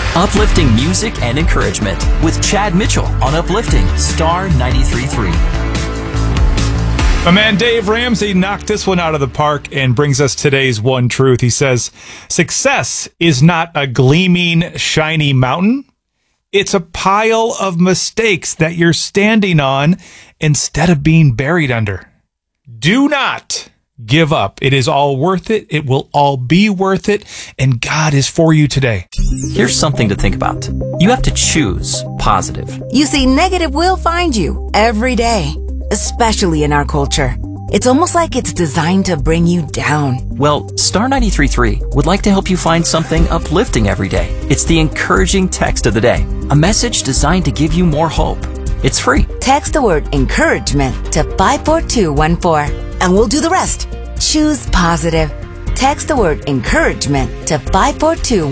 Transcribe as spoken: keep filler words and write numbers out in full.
Uplifting music and encouragement with Chad Mitchell on Uplifting Star ninety-three point three. My man Dave Ramsey knocked this one out of the park and brings us today's one truth. He says, success is not a gleaming, shiny mountain. It's a pile of mistakes that you're standing on instead of being buried under. Do not give up. It is all worth it. It will all be worth it. And God is for you today. Here's something to think about. You have to choose positive. You see, negative will find you every day, especially in our culture. It's almost like it's designed to bring you down. Well, Star ninety-three point three would like to help you find something uplifting every day. It's the encouraging text of the day, a message designed to give you more hope. It's free. Text the word encouragement to five four two one four, and we'll do the rest. Choose positive. Text the word encouragement to five four two one four.